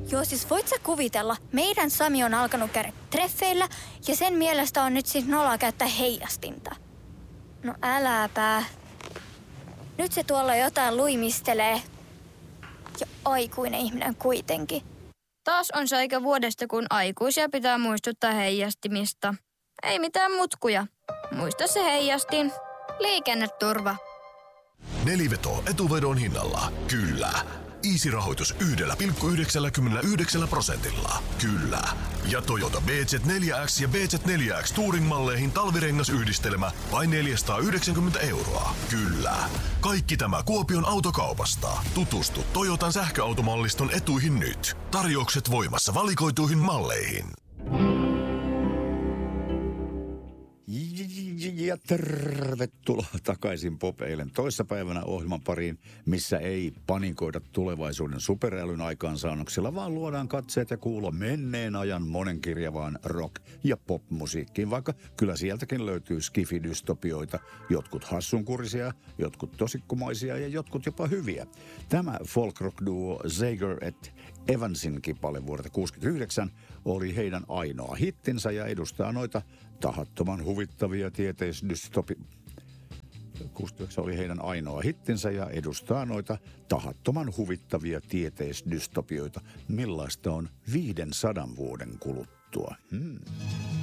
Joo, siis voit sä kuvitella, meidän Sami on alkanut käydä treffeillä ja sen mielestä on nyt siis noloa käyttää heijastinta. No äläpä. Nyt se tuolla jotain luimistelee. Ja aikuinen ihminen kuitenkin. Taas on se aika vuodesta, kun aikuisia pitää muistuttaa heijastimista. Ei mitään mutkuja. Muista se heijastin. Liikenneturva. Neliveto etuvedon hinnalla. Kyllä. Easy-rahoitus 1,99%. Kyllä. Ja Toyota BZ4X ja BZ4X Touring-malleihin talvirengasyhdistelmä vain 490 €. Kyllä. Kaikki tämä Kuopion autokaupasta. Tutustu Toyotan sähköautomalliston etuihin nyt. Tarjoukset voimassa valikoituihin malleihin. Ja tervetuloa takaisin Pop-eilen toissapäivänä ohjelman pariin, missä ei panikoida tulevaisuuden superälyn aikaansaannoksilla, vaan luodaan katseet ja kuulo menneen ajan monenkirjavaan rock- ja popmusiikkiin, vaikka kyllä sieltäkin löytyy skifidystopioita, jotkut hassunkurisia, jotkut tosikkumaisia ja jotkut jopa hyviä. Tämä folk-rock-duo Zager et Evansin kipale vuodelta 1969 oli heidän ainoa hittinsä ja edustaa noita tahattoman huvittavia oli heidän ainoa hittinsä ja edustaa noita tahattoman huvittavia tieteisdystopioita, millaista on 500 vuoden kuluttua.